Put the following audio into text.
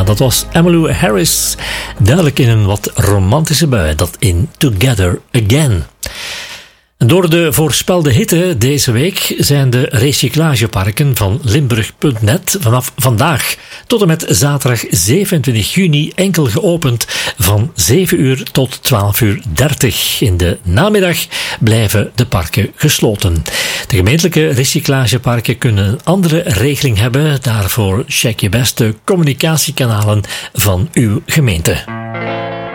Ja, dat was Emmylou Harris. Duidelijk in een wat romantische bui, dat in Together Again. Door de voorspelde hitte deze week zijn de recyclageparken van Limburg.net vanaf vandaag tot en met zaterdag 27 juni enkel geopend van 7 uur tot 12:30. In de namiddag blijven de parken gesloten. De gemeentelijke recyclageparken kunnen een andere regeling hebben. Daarvoor check je best de communicatiekanalen van uw gemeente.